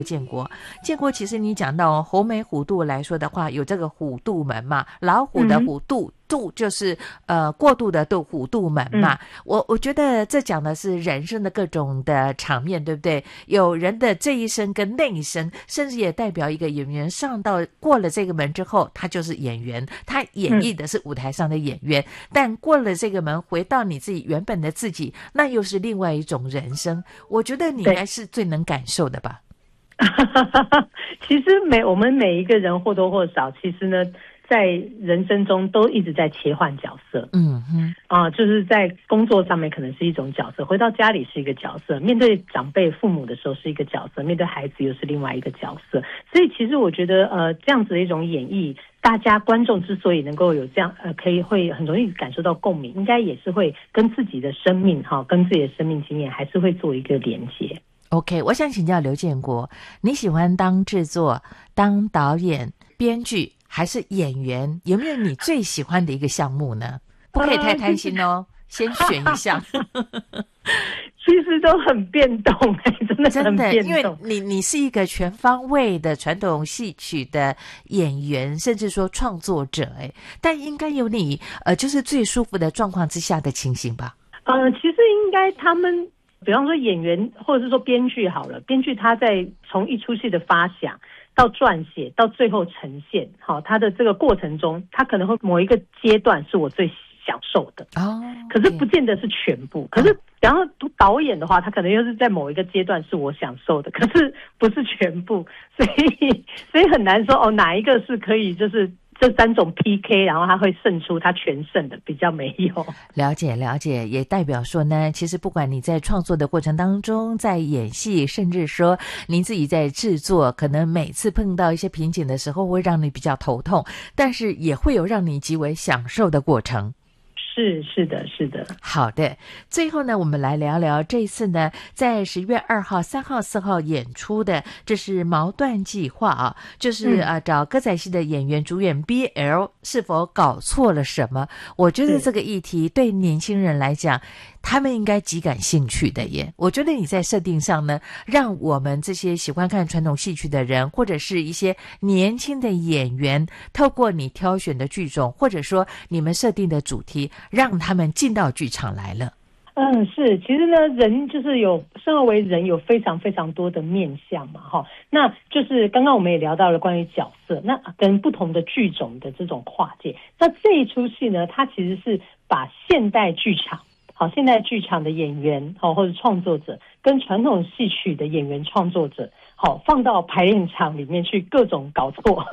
建国其实你讲到红梅虎肚来说的话，有这个虎肚门嘛，老虎的虎肚，肚就是过度的度，虎肚门嘛。我觉得这讲的是人生的各种的场面，对不对？有人的这一生跟那一生，甚至也代表一个演员上到过了这个门之后，他就是演员，他演绎的是舞台上的演员，但过了这个门，回到你自己原本的自己，那又是另外一种人生。我觉得你应该是最能感受的吧。 其实我们每一个人或多或少，其实呢，在人生中都一直在切换角色。就是在工作上面可能是一种角色，回到家里是一个角色，面对长辈父母的时候是一个角色，面对孩子又是另外一个角色。所以其实我觉得这样子的一种演绎，大家观众之所以能够有这样会很容易感受到共鸣，应该也是会跟自己的生命跟自己的生命经验还是会做一个连接。 OK， 我想请教刘建国，你喜欢当制作、当导演、编剧还是演员？有没有你最喜欢的一个项目呢？不可以太贪心哦，先选一项。 其实都很变动，真的很变动。 因为你是一个全方位的传统戏曲的演员，甚至说创作者，但应该有你就是最舒服的状况之下的情形吧？ 其实应该他们。比方说演员或者是说编剧好了，编剧他在从一出戏的发想到撰写到最后呈现，他的这个过程中，他可能会某一个阶段是我最享受的可是不见得是全部。可是比方说导演的话，他可能又是在某一个阶段是我享受的，可是不是全部，所以很难说哪一个是可以就是这三种 PK， 然后他会胜出他全胜的，比较没有。 了解，也代表说呢，其实不管你在创作的过程当中，在演戏，甚至说您自己在制作，可能每次碰到一些瓶颈的时候会让你比较头痛，但是也会有让你极为享受的过程。 是的。 好的，最后呢，我们来聊聊这一次呢，在10月2号、3号、4号演出的，这是毛断计划就是找歌仔戏的演员主演 BL 是否搞错了什么？我觉得这个议题对年轻人来讲，他们应该极感兴趣的耶。我觉得你在设定上呢，让我们这些喜欢看传统戏曲的人，或者是一些年轻的演员，透过你挑选的剧种，或者说你们设定的主题，让他们进到剧场来了。 是，其实呢，人就是生而为人有非常非常多的面向嘛，那就是刚刚我们也聊到了关于角色，那跟不同的剧种的这种跨界。那这一出戏呢，它其实是把现代剧场的演员或者创作者跟传统戏曲的演员创作者放到排练场里面去各种搞错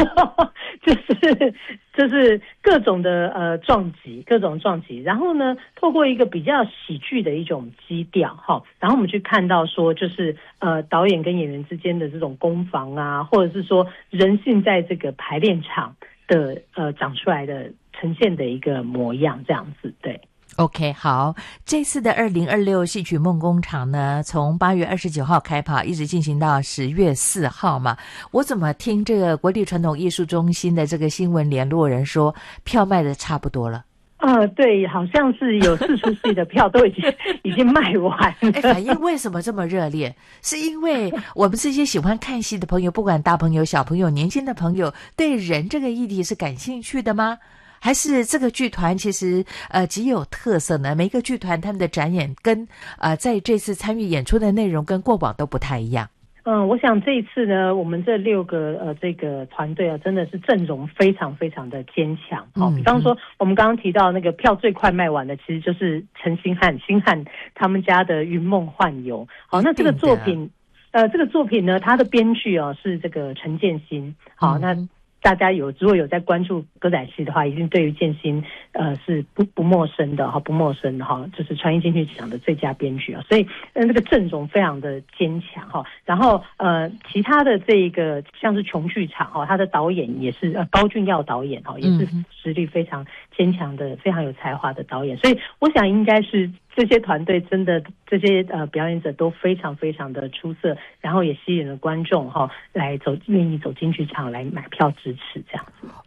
就是各种的撞击，然后呢透过一个比较喜剧的一种基调然后我们去看到说就是导演跟演员之间的这种攻防啊，或者是说人性在这个排练场的长出来的呈现的一个模样，这样子。对 OK， 好，这次的2026戏曲梦工厂呢，从8月29号开跑，一直进行到10月4号嘛。我怎么听这个国立传统艺术中心的这个新闻联络人说，票卖的差不多了？ 对，好像是有4出戏的票都已经卖完了。 反应为什么这么热烈？是因为我们这些喜欢看戏的朋友，不管大朋友、小朋友、年轻的朋友，对人这个议题是感兴趣的吗？还是这个剧团其实极有特色呢？每一个剧团他们的展演跟在这次参与演出的内容跟过往都不太一样。 我想这一次呢，我们这6个这个团队真的是阵容非常非常的坚强。比方说我们刚刚提到那个票最快卖完的，其实就是陈星汉他们家的《云梦幻游》。那这个作品呢，它的编剧是这个陈建新。那大家如果有在关注歌仔戏的话，一定对于建新是不陌生的就是传艺金曲奖的最佳编剧所以这个阵容非常的坚强然后其他的这个像是琼剧场他的导演也是高俊耀导演也是实力非常坚强的、非常有才华的导演，所以我想应该是这些团队真的这些表演者都非常非常的出色，然后也吸引了观众愿意走进剧场来买票支持这样子。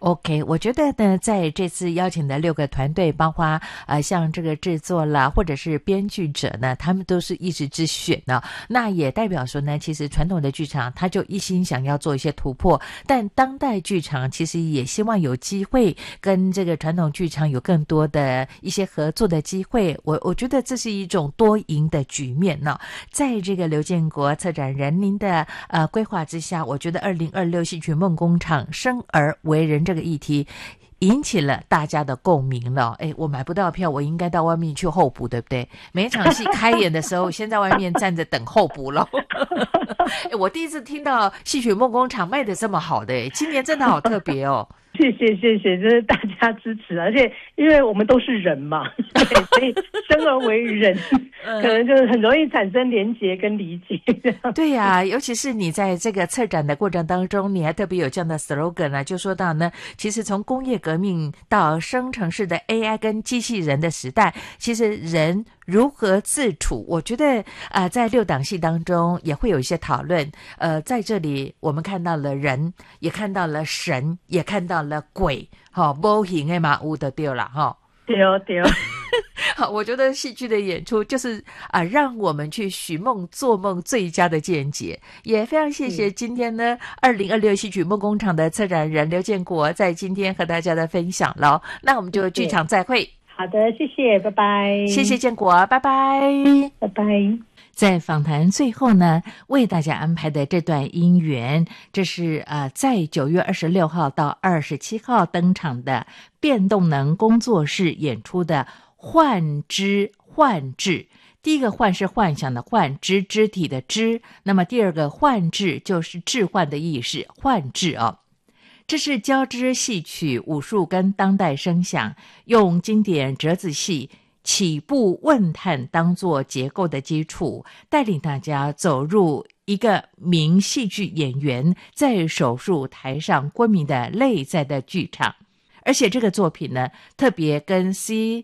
OK， 我觉得呢，在这次邀请的6个团队，包括像这个制作啦，或者是编剧者呢，他们都是一时之选呢。那也代表说呢，其实传统的剧场，他就一心想要做一些突破，但当代剧场其实也希望有机会跟这个传统剧场有更多的一些合作的机会。我觉得这是一种多赢的局面呢。在这个刘建国策展人您的规划之下，我觉得2026戏曲梦工厂生而为人这个议题引起了大家的共鸣了。我买不到票，我应该到外面去候补，对不对？每一场戏开演的时候，先在外面站着等候补了。我第一次听到戏曲梦工厂卖的这么好的，今年真的好特别哦。 谢谢，这是大家支持，而且因为我们都是人嘛，对，所以生而为人，可能就是很容易产生连结跟理解。 对呀，尤其是你在这个策展的过程当中，你还特别有这样的 slogan 啊，就说到呢，其实从工业革命到生成式的 AI 跟机器人的时代，其实人如何自处，我觉得在6档戏当中也会有一些讨论。在这里我们看到了人，也看到了神，也看到了鬼，无形的嘛有就对了哈。 对。 好，我觉得戏剧的演出就是让我们去许梦做梦最佳的见解。也非常谢谢今天呢2026戏曲梦工厂的策展人刘建国在今天和大家的分享了。那我们就剧场再会。 好的，谢谢，拜拜。 谢谢建国，拜拜， 拜拜。 在访谈最后呢，为大家安排的这段音源，这是在9月26号到27号登场的变动能工作室演出的幻肢幻智。第一个幻是幻想的幻，肢体的肢，那么第二个幻智就是置换的意思，幻智哦。这是交织戏曲、武术跟当代声响，用经典折子戏起步问探当作结构的基础，带领大家走入一个名戏剧演员在手术台上昏迷的内在的剧场。而且这个作品呢，特别跟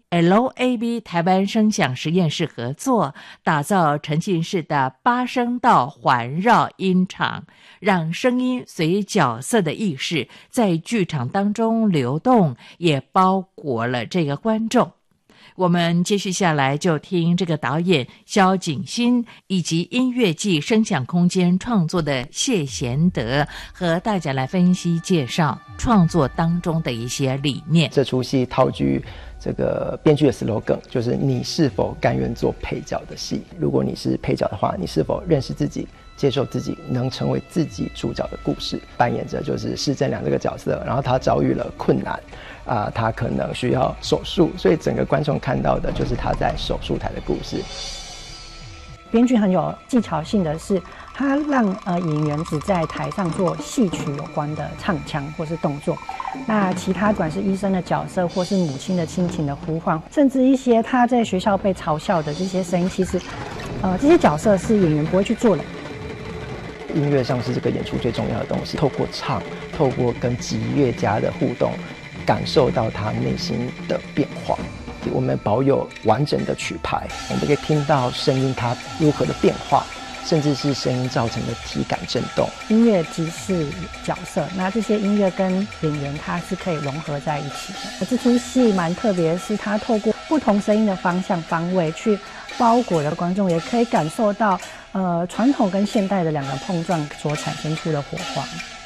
CLAB 台湾声响实验室合作，打造沉浸式的8声道环绕音场，让声音随角色的意识在剧场当中流动，也包裹了这个观众。我们接续下来就听这个导演萧景新以及音乐季声响空间创作的谢贤德和大家来分析介绍创作当中的一些理念。 这出戏套句这个编剧的 slogan， 就是你是否甘愿做配角的戏。如果你是配角的话，你是否认识自己，接受自己，能成为自己主角的故事。扮演着就是施正良这个角色，然后他遭遇了困难他可能需要手术，所以整个观众看到的就是他在手术台的故事。 编剧很有技巧性的是，他让演员只在台上做戏曲有关的唱腔或是动作，那其他不管是医生的角色或是母亲的亲情的呼唤，甚至一些他在学校被嘲笑的这些声音，其实这些角色是演员不会去做的。 音乐上是这个演出最重要的东西，透过唱，透过跟集乐家的互动，感受到他内心的变化。我们保有完整的曲牌，我们可以听到声音它如何的变化，甚至是声音造成的体感震动。 音乐即是角色，那这些音乐跟演员它是可以融合在一起的。这出戏蛮特别的是，它透过不同声音的方向方位去包裹的观众，也可以感受到传统跟现代的两个碰撞所产生出的火花。